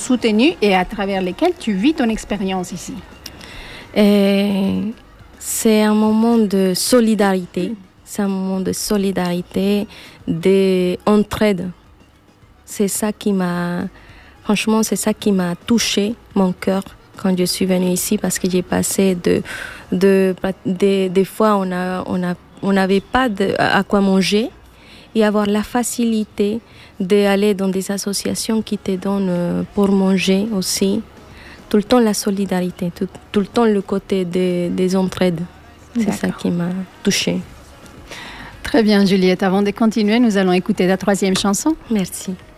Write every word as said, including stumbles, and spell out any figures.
soutenus et à travers lesquels tu vis ton expérience ici. Et c'est un moment de solidarité. C'est un moment de solidarité, d'entraide. C'est ça qui m'a... Franchement, c'est ça qui m'a touché mon cœur quand je suis venue ici, parce que j'ai passé de... de, de des fois, on a, on a, on n'avait pas de, à quoi manger, et avoir la facilité d'aller dans des associations qui te donnent pour manger aussi. Tout le temps la solidarité, tout, tout le temps le côté des, des entraides. C'est D'accord. ça qui m'a touchée. Très bien, Juliette. Avant de continuer, nous allons écouter ta troisième chanson. Merci.